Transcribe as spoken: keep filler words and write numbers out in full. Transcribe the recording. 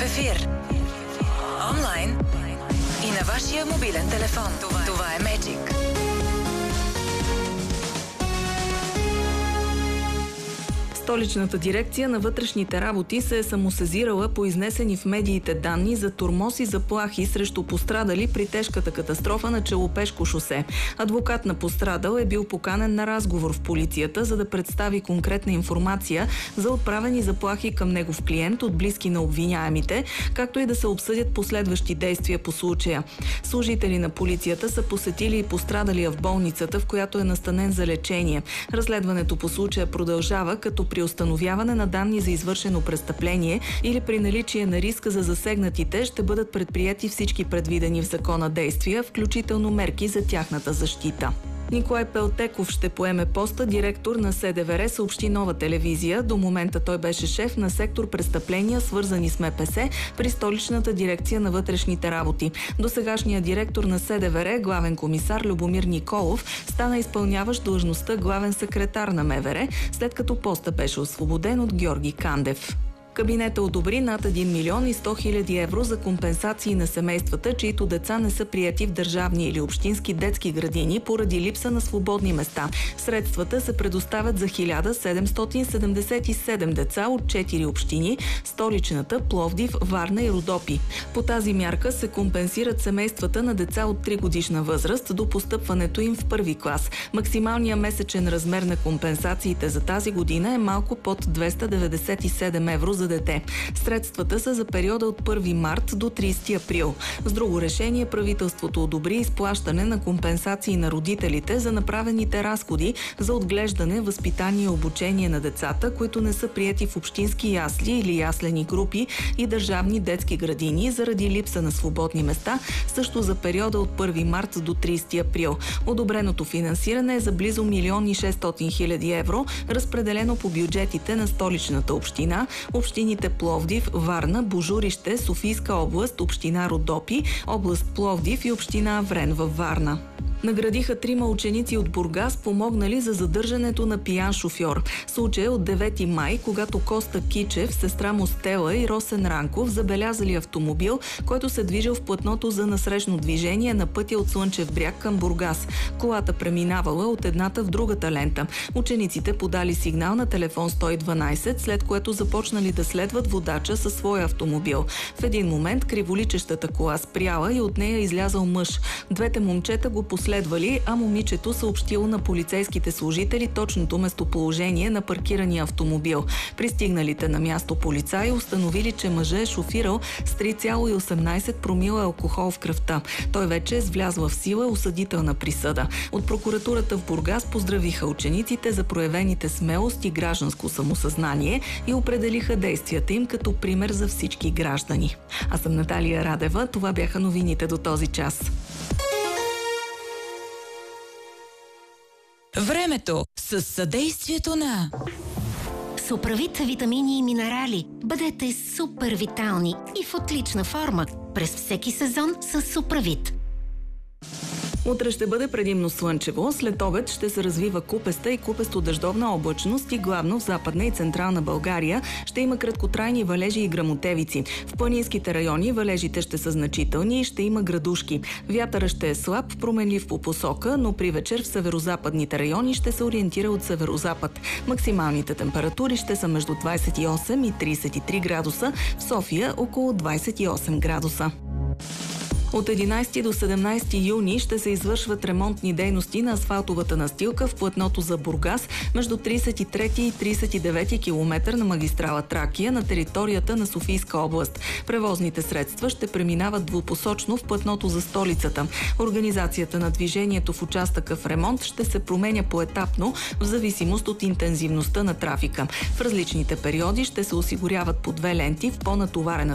ефир. Онлайн и на вашия мобилен телефон. Това, Това е Magic. Столичната дирекция на вътрешните работи се е самосезирала по изнесени в медиите данни за тормоз и заплахи срещу пострадали при тежката катастрофа на Челопешко шосе. Адвокат на пострадал е бил поканен на разговор в полицията, за да представи конкретна информация за отправени заплахи към негов клиент от близки на обвиняемите, както и да се обсъдят последващи действия по случая. Служители на полицията са посетили и пострадалия в болницата, в която е настанен за лечение. Разследването по случая продължава, като при установяване на данни за извършено престъпление или при наличие на риска за засегнатите ще бъдат предприети всички предвидени в закона действия, включително мерки за тяхната защита. Николай Пелтеков ще поеме поста директор на СДВР, съобщи Нова телевизия. До момента той беше шеф на сектор престъпления, свързани с МПС при Столичната дирекция на вътрешните работи. Досегашният директор на СДВР, главен комисар Любомир Николов, стана изпълняващ длъжността главен секретар на МВР, след като поста беше освободен от Георги Кандев. Кабинета одобри над един милион и сто хиляди евро за компенсации на семействата, чието деца не са приети в държавни или общински детски градини поради липса на свободни места. Средствата се предоставят за хиляда седемстотин седемдесет и седем деца от четири общини – Столичната, Пловдив, Варна и Родопи. По тази мярка се компенсират семействата на деца от три годишна възраст до постъпването им в първи клас. Максималният месечен размер на компенсациите за тази година е малко под двеста деветдесет и седем евро за дете. Средствата са за периода от първи март до тридесети април. С друго решение правителството одобри изплащане на компенсации на родителите за направените разходи за отглеждане, възпитание и обучение на децата, които не са приети в общински ясли или яслени групи и държавни детски градини заради липса на свободни места, също за периода от първи март до тридесети април. Одобреното финансиране е за близо милион и шестстотин хиляди евро, разпределено по бюджетите на Столичната община, общините Пловдив, Варна, Божурище, Софийска област, община Родопи, област Пловдив и община Аврен във Варна. Наградиха трима ученици от Бургас, помогнали за задържането на пиян шофьор. Случай от девети май, когато Коста Кичев, сестра му Стела и Росен Ранков забелязали автомобил, който се движил в платното за насрещно движение на пътя от Слънчев бряг към Бургас. Колата преминавала от едната в другата лента. Учениците подали сигнал на телефон сто и дванадесет, след което започнали да следват водача със своя автомобил. В един момент криволичещата кола спряла и от нея излязъл мъж. Двете момчета го последвали, а момичето съобщило на полицейските служители точното местоположение на паркирания автомобил. Пристигналите на място полицаи установили, че мъжът е шофирал с три цяло и осемнадесет промила алкохол в кръвта. Той вече е с влязла в сила осъдителна присъда. От прокуратурата в Бургас поздравиха учениците за проявените смелост и гражданско самосъзнание и определиха действията им като пример за всички граждани. Аз съм Наталия Радева. Това бяха новините до този час. Времето с съдействието на Суправит витамини и минерали. Бъдете супер витални и в отлична форма през всеки сезон с Суправит. Утре ще бъде предимно слънчево, след обед ще се развива купеста и купесто-дъждовна облачност и главно в Западна и Централна България ще има краткотрайни валежи и гръмотевици. В планинските райони валежите ще са значителни и ще има градушки. Вятъра ще е слаб, променлив по посока, но при вечер в северозападните райони ще се ориентира от северозапад. Максималните температури ще са между двадесет и осем и тридесет и три градуса, в София около двадесет и осем градуса. От единадесети до седемнадесети юни ще се извършват ремонтни дейности на асфалтовата настилка в платното за Бургас между тридесет и трети и тридесет и девети километър на магистрала Тракия на територията на Софийска област. Превозните средства ще преминават двупосочно в платното за столицата. Организацията на движението в участъка в ремонт ще се променя поетапно в зависимост от интензивността на трафика. В различните периоди ще се осигуряват по две ленти в по-натоварена